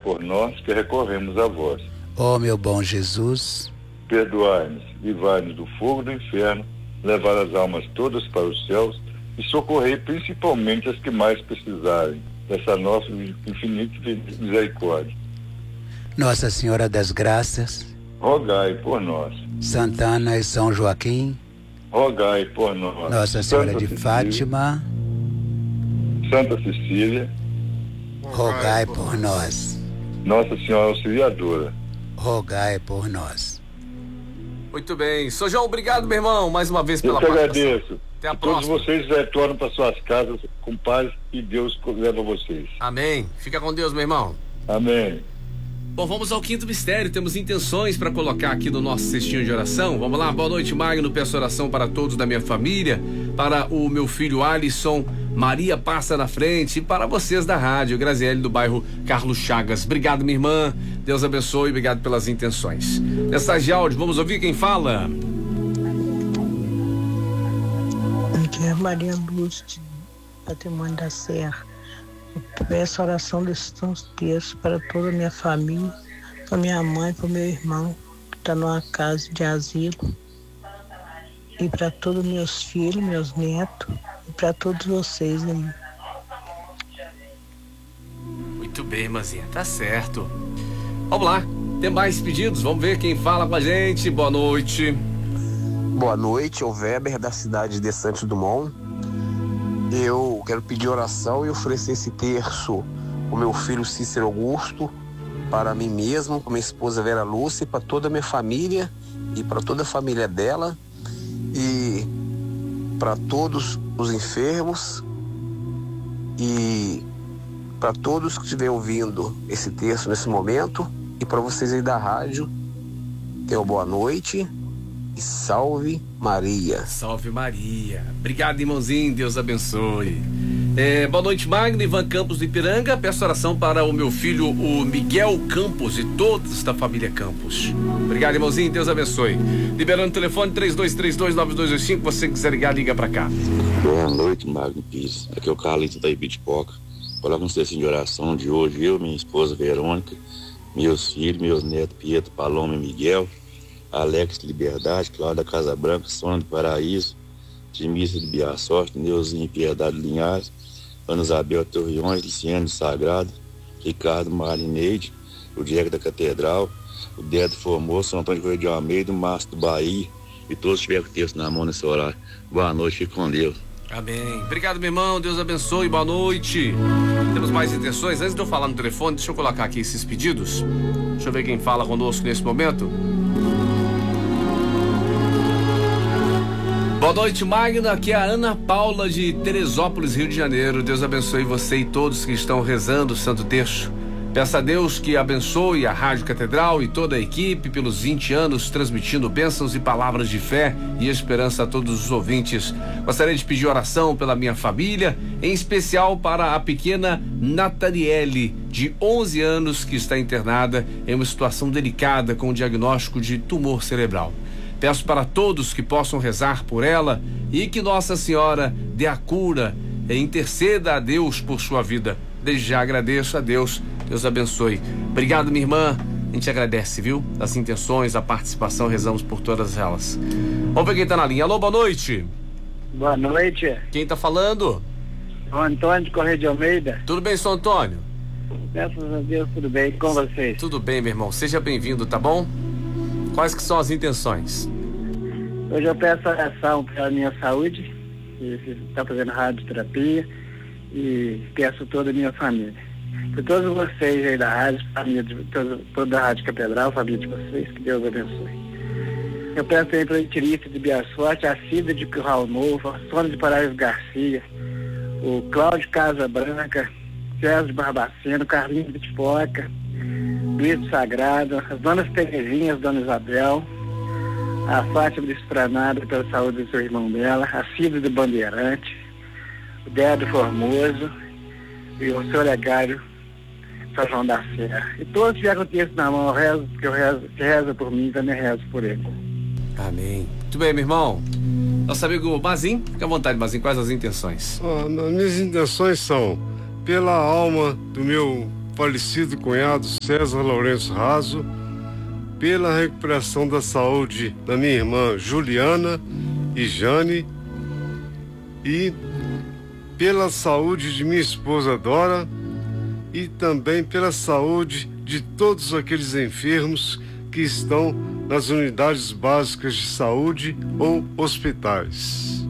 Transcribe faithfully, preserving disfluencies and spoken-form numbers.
por nós que recorremos a vós. Ó meu bom Jesus, perdoai-nos, livrai-nos do fogo do inferno, levai as almas todas para os céus e socorrei principalmente as que mais precisarem dessa nossa infinita misericórdia. Nossa Senhora das Graças, rogai por nós. Santana e São Joaquim, rogai por nós. Nossa Senhora Santa de Cecília, Fátima, Santa Cecília, rogai por nós. Nossa Senhora Auxiliadora, rogai por nós. Muito bem. Sr. João, obrigado, meu irmão, mais uma vez pela eu que participação. agradeço. Até a que próxima. todos vocês retornem para suas casas com paz e Deus leva vocês. Amém. Fica com Deus, meu irmão. Amém. Bom, vamos ao quinto mistério. Temos intenções para colocar aqui no nosso cestinho de oração. Vamos lá. Boa noite, Magno. Peço oração para todos da minha família, para o meu filho Alisson, Maria passa na frente, e para vocês da rádio, Graziele do bairro Carlos Chagas. Obrigado, minha irmã. Deus abençoe. Obrigado pelas intenções. Mensagem de áudio. Vamos ouvir quem fala. Aqui é Maria Luz, de Patrimônio da Serra. Eu peço oração desses textos para toda a minha família, para minha mãe, para o meu irmão, que está numa casa de asilo, e para todos meus filhos, meus netos, e para todos vocês aí. Muito bem, irmãzinha, tá certo. Vamos lá, tem mais pedidos? Vamos ver quem fala com a gente. Boa noite. Boa noite, o Weber da cidade de Santos Dumont. Eu quero pedir oração e oferecer esse terço ao meu filho Cícero Augusto, para mim mesmo, para minha esposa Vera Lúcia, para toda a minha família e para toda a família dela, e para todos os enfermos e para todos que estiverem ouvindo esse terço nesse momento, e para vocês aí da rádio. Tenham boa noite. E salve Maria. Salve Maria. Obrigado, irmãozinho. Deus abençoe. É, boa noite, Magno. Ivan Campos do Ipiranga. Peço oração para o meu filho, o Miguel Campos, e todos da família Campos. Obrigado, irmãozinho. Deus abençoe. Liberando o telefone três dois três dois, nove dois dois cinco. Se você quiser ligar, liga pra cá. Boa noite, Magno Pires. Aqui é o Carlito da Ibitipoca. Coloca um texto de oração de hoje. Eu, minha esposa Verônica, meus filhos, meus netos Pietro, Paloma e Miguel, Alex de Liberdade, Cláudia da Casa Branca, Sônia do Paraíso, Timícia de Bia Sorte, Neuzinho Piedade Linhares, Ana Isabel Torreões, Luciano Sagrado, Ricardo Marineide, o Diego da Catedral, o Dedo Formoso, São Antônio Correio de Almeida, o Márcio do Bahia, e todos tiveram o texto na mão nesse horário. Boa noite, fique com Deus. Amém. Obrigado, meu irmão. Deus abençoe. Boa noite. Temos mais intenções? Antes de eu falar no telefone, deixa eu colocar aqui esses pedidos. Deixa eu ver quem fala conosco nesse momento. Boa noite, Magna. Aqui é a Ana Paula de Teresópolis, Rio de Janeiro. Deus abençoe você e todos que estão rezando o Santo Terço. Peço a Deus que abençoe a Rádio Catedral e toda a equipe pelos vinte anos transmitindo bênçãos e palavras de fé e esperança a todos os ouvintes. Gostaria de pedir oração pela minha família, em especial para a pequena Nataniele, de onze anos, que está internada em uma situação delicada com o diagnóstico de tumor cerebral. Peço para todos que possam rezar por ela e que Nossa Senhora dê a cura e interceda a Deus por sua vida. Desde já agradeço a Deus. Deus abençoe. Obrigado, minha irmã. A gente agradece, viu? As intenções, a participação, rezamos por todas elas. Vamos ver quem tá na linha. Alô, boa noite. Boa noite. Quem tá falando? O Antônio de Correio de Almeida. Tudo bem, São Antônio? Graças a Deus, tudo bem com vocês? Tudo bem, meu irmão. Seja bem-vindo, tá bom? Quais que são as intenções? Hoje eu peço oração pela minha saúde, que está fazendo radioterapia, e peço toda a minha família. Por todos vocês aí da rádio, família de toda, toda a Rádio Catedral, família de vocês, que Deus abençoe. Eu peço também para a Itirista de Bia Sorte, a Cida de Curral Novo, a Sônia de Paraíso Garcia, o Cláudio Casa Branca, César de Barbacena, Carlinhos de Bitipoca, Luiz do Sagrado, as donas Terezinhas, Dona Isabel, a Fátima de Esplanada pela saúde do seu irmão dela, a Cida do Bandeirante, o Dedo Formoso e o seu Legário São João da Serra. E todos que tiveram o texto na mão, eu rezo, que eu rezo, que reza por mim, também rezo por ele. Amém. Muito bem, meu irmão. Nosso amigo Mazin, fica à vontade, Mazin, quais as intenções? Oh, as minhas intenções são pela alma do meu falecido cunhado César Lourenço Raso, pela recuperação da saúde da minha irmã Juliana e Jane, e pela saúde de minha esposa Dora, e também pela saúde de todos aqueles enfermos que estão nas unidades básicas de saúde ou hospitais.